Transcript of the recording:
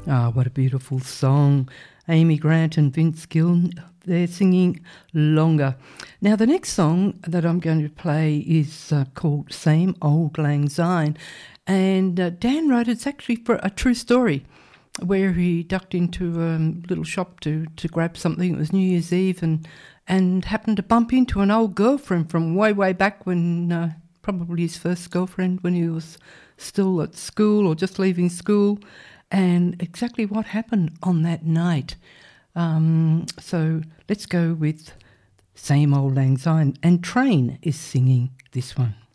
Ah, what a beautiful song. Amy Grant and Vince Gill, they're singing Longer. Now, the next song that I'm going to play is called Same Old Lang Syne. And Dan wrote it's actually for a true story where he ducked into a little shop to grab something. It was New Year's Eve and happened to bump into an old girlfriend from way back when, probably his first girlfriend when he was still at school or just leaving school. And exactly what happened on that night. So let's go with Same Old Lang Syne. And Train is singing this one.